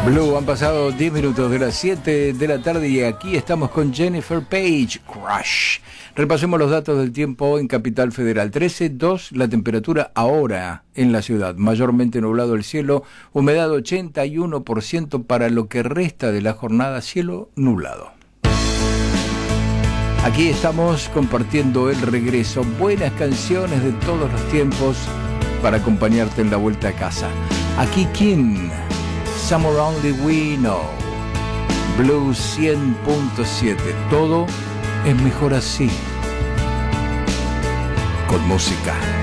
Blue, han pasado 10 minutos de las 7 de la tarde y aquí estamos con Jennifer Page, Crush. Repasemos los datos del tiempo en Capital Federal. 13,2 la temperatura ahora en la ciudad. Mayormente nublado el cielo, humedad 81% para lo que resta de la jornada, cielo nublado. Aquí estamos compartiendo el regreso. Buenas canciones de todos los tiempos para acompañarte en la vuelta a casa. Aquí King, Somewhere Only We Know. Blue 100.7. Todo es mejor así. Con música.